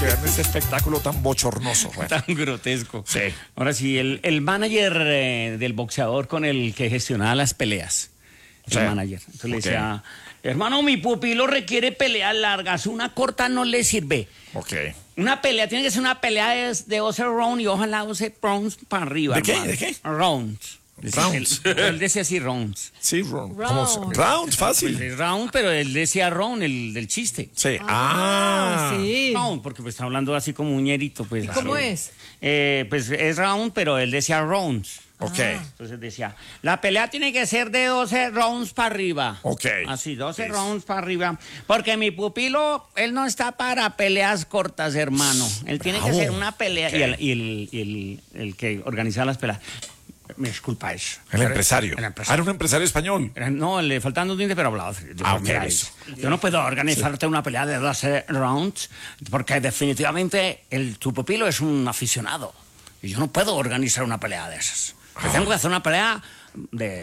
vean ese espectáculo tan bochornoso. Bueno. Tan grotesco. Sí. Ahora sí, el manager del boxeador con el que gestionaba las peleas. El Sí. manager. Entonces le decía, hermano, mi pupilo requiere peleas largas, una corta no le sirve. Ok. Una pelea, tiene que ser una pelea de 12 rounds y ojalá 12 rounds para arriba. ¿De qué? hermano. ¿De qué? Rounds. Rounds. Él decía así, rounds. Sí, round, fácil. Pues, round, pero él decía round, el del chiste. Sí. Sí. Round, porque pues está hablando así como un ñerito. Pues, ¿Cómo es? Pues es round, pero él decía rounds. Ok. Entonces decía, la pelea tiene que ser de 12 rounds para arriba. Ok. Así, 12 Sí. rounds para arriba. Porque mi pupilo, él no está para peleas cortas, hermano. Él tiene que Bravo. ser una pelea. Ok. Y el que organiza las peleas. Me disculpa eso. El empresario. El Ah, empresario. era un empresario español. No, le faltan dos dientes, pero hablaba. Ok, Mira, eso. yo no puedo organizarte una pelea de 12 rounds porque definitivamente tu pupilo es un aficionado. Y yo no puedo organizar una pelea de esas. Yo tengo que hacer una pelea de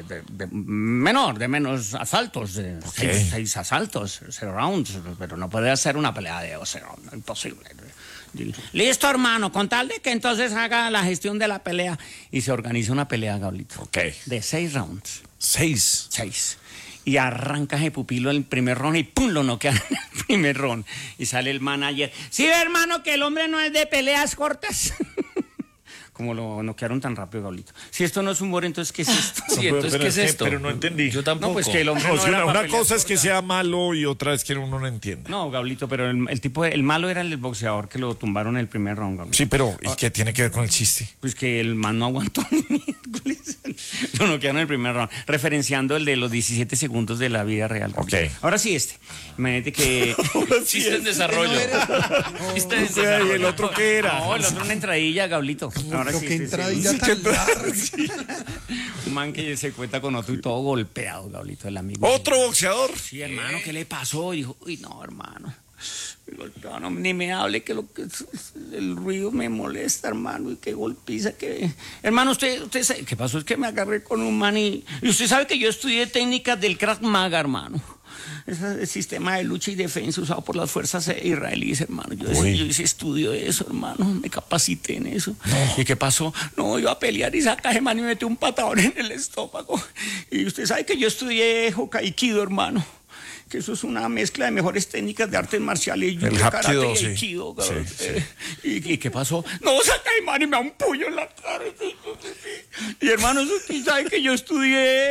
menos asaltos, de Ok. 6 asaltos, 0 rounds, pero no puede hacer una pelea de 12 rounds, imposible. Listo, hermano, con tal de que entonces haga la gestión de la pelea y se organiza una pelea, Gablito. Ok. De 6 rounds. 6. 6. Y arranca ese pupilo el primer round y ¡pum! Lo noquea en el primer round. Y sale el manager. Sí, hermano, que el hombre no es de peleas cortas. Como lo noquearon tan rápido, Gablito. Si esto no es humor, entonces, ¿qué es esto? Sí, entonces, ¿qué es esto? Pero no entendí. Yo tampoco. No, pues que el hombre No, no si era una para cosa peleas es que cortas. sea malo y otra es que uno no entiende. No, Gablito, pero el malo era el boxeador que lo tumbaron en el primer round, Gablito. Sí, pero ¿y qué tiene que ver con el chiste? Pues que el man no aguantó ni miércoles. Lo noquearon en el primer round, referenciando el de los 17 segundos de la vida real. Ok. Ahora sí Imagínate que... Chiste en desarrollo. Chiste en ¿Y desarrollo. el otro qué era? No, el otro una entradilla, Gablito. Ahora Pero sí. qué entradilla Sí, tan qué- larga. Un man que se cuenta con otro y todo golpeado, Gablito, el amigo. ¿Otro boxeador? Sí, hermano, ¿qué le pasó? Y dijo, uy, no, hermano. No, ni me hable que el ruido me molesta, hermano, y qué golpiza que... Hermano, usted sabe, ¿qué pasó? Es que me agarré con un man y usted sabe que yo estudié técnicas del Krav Maga, hermano. Ese es el sistema de lucha y defensa usado por las fuerzas israelíes, hermano. Yo hice estudio de eso, hermano. Me capacité en eso. ¿Y qué pasó? No, iba a pelear y saca ese man y metió un patadón en el estómago. Y usted sabe que yo estudié Hokaikido, hermano. Que eso es una mezcla de mejores técnicas de artes marciales, El judo, karate Hapkido, y sí. aikido, Sí, cabrón. sí. ¿Y qué pasó? No, saca el man y me da un puño en la cara. Y hermano, usted sabe que yo estudié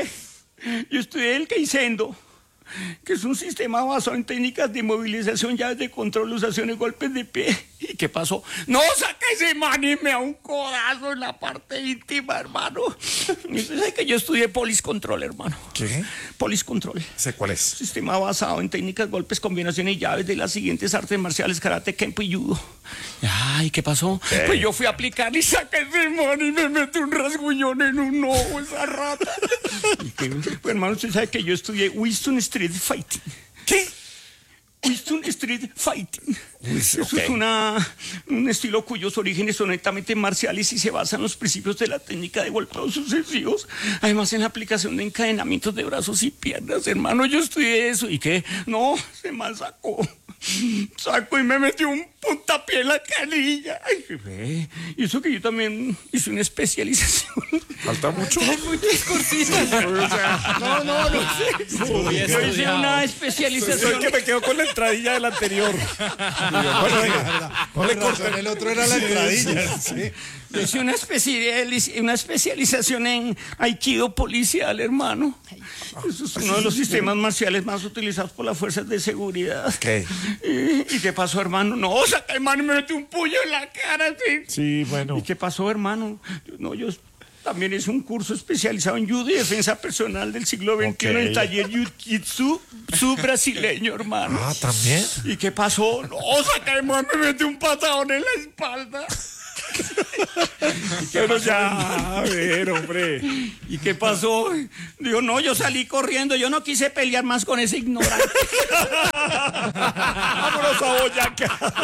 el Keisendo, que es un sistema basado en técnicas de movilización, llaves de control, usaciones, golpes de pie. ¿Y qué pasó? No, saca ese man y me da un codazo en la parte íntima, hermano. Y usted sabe que yo estudié Police Control, hermano. ¿Qué? Police Control. ¿Sé cuál es? Sistema basado en técnicas, golpes, combinaciones y llaves de las siguientes artes marciales: karate, kempo y judo. Ay, ¿qué pasó? ¿Qué? Pues yo fui a aplicar y saqué ese man y me metí un rasguñón en un ojo, esa rata. Pues, hermano, usted sabe que yo estudié Winston Street Fighting. ¿Qué? Winston Street Fighting. Eso ok. es un estilo cuyos orígenes son netamente marciales y se basa en los principios de la técnica de golpeos sucesivos. Además, en la aplicación de encadenamientos de brazos y piernas, hermano, yo estudié eso. ¿Y qué? No, se me sacó y me metió un puntapié en la canilla. Ay, ve. Y eso que yo también hice una especialización. ¿Falta mucho? No sé. Yo hice una especialización. Soy que me quedo con la entradilla del anterior. Bueno, venga, no le Con razón, corten. el otro era la entradilla. Sí. Yo hice una especialización en Aikido policial, hermano. Eso es uno de los sistemas marciales más utilizados por las fuerzas de seguridad. ¿Qué? ¿Y qué pasó, hermano? No, saca, hermano, y me metió un puño en la cara, sí. Sí, bueno. ¿Y qué pasó, hermano? Yo también hice un curso especializado en judo y defensa personal del siglo XXI Ok. en el taller Jiu-Jitsu brasileño, hermano. Ah, ¿también? ¿Y qué pasó? No, saca, hermano, me metió un patadón en la espalda. Pero ya, a ver, hombre. ¿Y qué pasó? Digo, no, yo salí corriendo, yo no quise pelear más con ese ignorante. Vámonos a Boyacá.